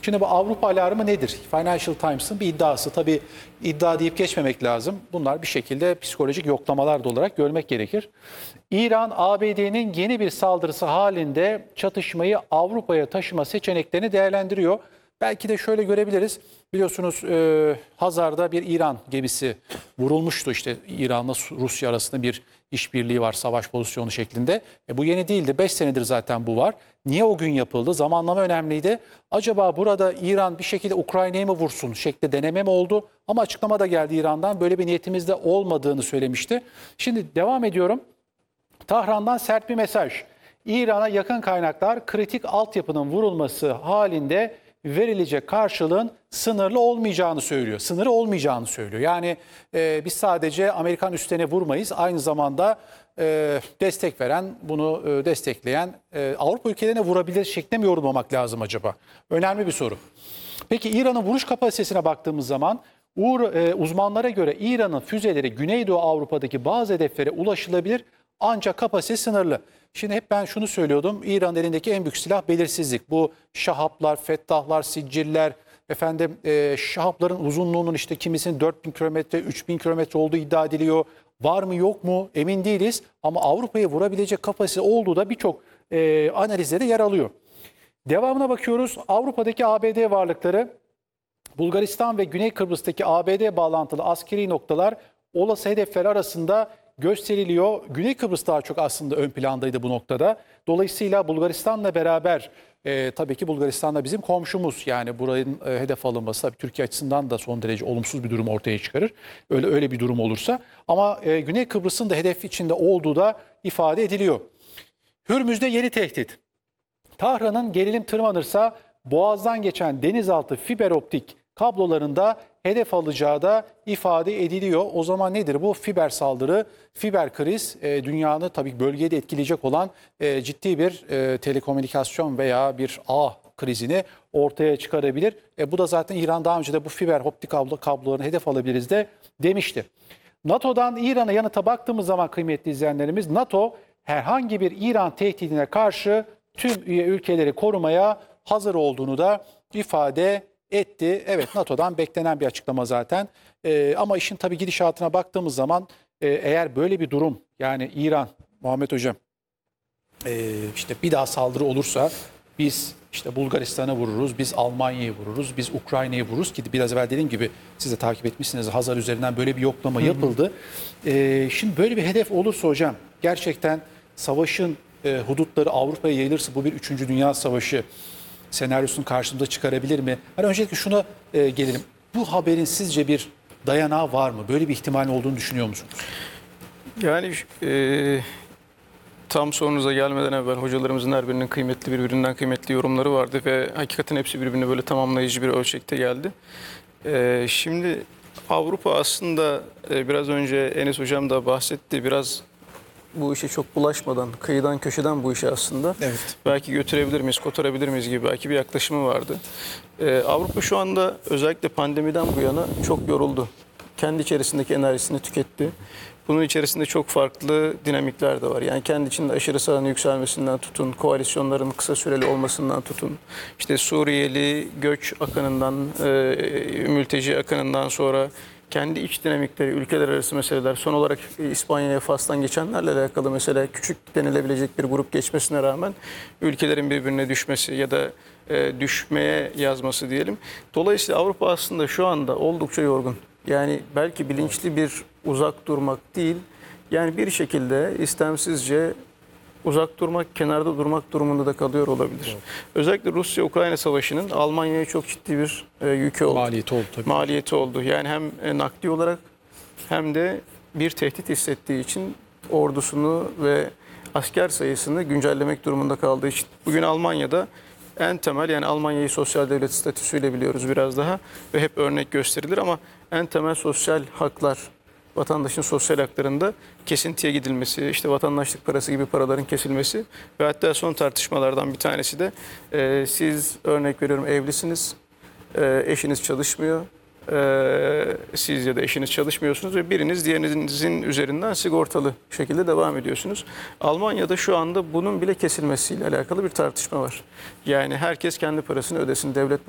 Şimdi bu Avrupa alarmı nedir? Financial Times'ın bir iddiası. Tabii iddia deyip geçmemek lazım. Bunlar bir şekilde psikolojik yoklamalar da olarak görmek gerekir. İran, ABD'nin yeni bir saldırısı halinde çatışmayı Avrupa'ya taşıma seçeneklerini değerlendiriyor. Belki de şöyle görebiliriz. Biliyorsunuz Hazar'da bir İran gemisi vurulmuştu. İşte İran'la Rusya arasında bir işbirliği var, savaş pozisyonu şeklinde. Bu yeni değildi. 5 senedir zaten bu var. Niye o gün yapıldı? Zamanlama önemliydi. Acaba burada İran bir şekilde Ukrayna'yı mı vursun şeklinde deneme mi oldu? Ama açıklama da geldi İran'dan. Böyle bir niyetimizde olmadığını söylemişti. Şimdi devam ediyorum. Tahran'dan sert bir mesaj. İran'a yakın kaynaklar kritik altyapının vurulması halinde verilecek karşılığın sınırlı olmayacağını söylüyor. Sınırı olmayacağını söylüyor. Yani biz sadece Amerikan üslerine vurmayız. Aynı zamanda destek veren, bunu destekleyen Avrupa ülkelerine vurabilir şeklinde mi yorumlamak lazım acaba? Önemli bir soru. Peki İran'ın vuruş kapasitesine baktığımız zaman uzmanlara göre İran'ın füzeleri Güneydoğu Avrupa'daki bazı hedeflere ulaşılabilir ancak kapasite sınırlı. Şimdi hep ben şunu söylüyordum. İran'ın elindeki en büyük silah belirsizlik. Bu şahaplar, fettahlar, sicciller, şahapların uzunluğunun işte kimisinin 4000 kilometre, 3000 kilometre olduğu iddia ediliyor. Var mı yok mu emin değiliz ama Avrupa'yı vurabilecek kapasite olduğu da birçok analizlere yer alıyor. Devamına bakıyoruz. Avrupa'daki ABD varlıkları, Bulgaristan ve Güney Kıbrıs'taki ABD bağlantılı askeri noktalar olası hedefler arasında gösteriliyor. Güney Kıbrıs daha çok aslında ön plandaydı bu noktada. Dolayısıyla Bulgaristan'la beraber tabii ki Bulgaristan da bizim komşumuz. Yani buranın hedef alınması tabii Türkiye açısından da son derece olumsuz bir durum ortaya çıkarır. Öyle bir durum olursa. Ama Güney Kıbrıs'ın da hedef içinde olduğu da ifade ediliyor. Hürmüz'de yeni tehdit. Tahran'ın gerilim tırmanırsa Boğaz'dan geçen denizaltı fiber optik kablolarında hedef alacağı da ifade ediliyor. O zaman nedir bu? Fiber saldırı, fiber kriz dünyanın tabii bölgeye de etkileyecek olan ciddi bir telekomünikasyon veya bir ağ krizini ortaya çıkarabilir. Bu da zaten İran daha önce de bu fiber optik kablolarını hedef alabiliriz de demişti. NATO'dan İran'a yanıta baktığımız zaman kıymetli izleyenlerimiz, NATO herhangi bir İran tehdidine karşı tüm üye ülkeleri korumaya hazır olduğunu da ifade etti. Evet, NATO'dan beklenen bir açıklama zaten. Ama işin tabii gidişatına baktığımız zaman eğer böyle bir durum, yani İran, Muhammed Hocam, işte bir daha saldırı olursa biz işte Bulgaristan'a vururuz, biz Almanya'yı vururuz, biz Ukrayna'yı vururuz ki biraz evvel dediğim gibi siz de takip etmişsiniz. Hazar üzerinden böyle bir yoklama yapıldı. Şimdi böyle bir hedef olursa hocam gerçekten savaşın hudutları Avrupa'ya yayılırsa bu bir 3. Dünya Savaşı senaryosunu karşımıza çıkarabilir mi? Hani öncelikle şuna gelelim. Bu haberin sizce bir dayanağı var mı? Böyle bir ihtimalin olduğunu düşünüyor musunuz? Yani tam sorunuza gelmeden evvel hocalarımızın her birinin birbirinden kıymetli yorumları vardı ve hakikaten hepsi birbirine böyle tamamlayıcı bir ölçekte geldi. Şimdi Avrupa aslında biraz önce Enes Hocam da bahsetti, biraz bu işe çok bulaşmadan, kıyıdan köşeden bu işe aslında belki götürebilir miyiz, kotarabilir miyiz gibi belki bir yaklaşımı vardı. Avrupa şu anda özellikle pandemiden bu yana çok yoruldu. Kendi içerisindeki enerjisini tüketti. Bunun içerisinde çok farklı dinamikler de var. Yani kendi içinde aşırı sağın yükselmesinden tutun, koalisyonların kısa süreli olmasından tutun, işte Suriyeli göç akınından, mülteci akınından sonra kendi iç dinamikleri, ülkeler arası meseleler, son olarak İspanya'ya, Fas'tan geçenlerle alakalı mesela küçük denilebilecek bir grup geçmesine rağmen ülkelerin birbirine düşmesi ya da düşmeye yazması diyelim. Dolayısıyla Avrupa aslında şu anda oldukça yorgun. Yani belki bilinçli bir uzak durmak değil, yani bir şekilde istemsizce uzak durmak, kenarda durmak durumunda da kalıyor olabilir. Evet. Özellikle Rusya-Ukrayna savaşının Almanya'ya çok ciddi bir yükü oldu. Maliyeti oldu tabii. Maliyeti oldu. Yani hem nakdi olarak hem de bir tehdit hissettiği için ordusunu ve asker sayısını güncellemek durumunda kaldığı için. Bugün Almanya'da en temel, yani Almanya'yı sosyal devlet statüsüyle biliyoruz biraz daha ve hep örnek gösterilir ama en temel sosyal haklar, vatandaşın sosyal haklarında kesintiye gidilmesi, işte vatandaşlık parası gibi paraların kesilmesi ve hatta son tartışmalardan bir tanesi de siz, örnek veriyorum, evlisiniz, eşiniz çalışmıyor, siz ya da eşiniz çalışmıyorsunuz ve biriniz diğerinizin üzerinden sigortalı şekilde devam ediyorsunuz. Almanya'da şu anda bunun bile kesilmesiyle alakalı bir tartışma var. Yani herkes kendi parasını ödesin, devlet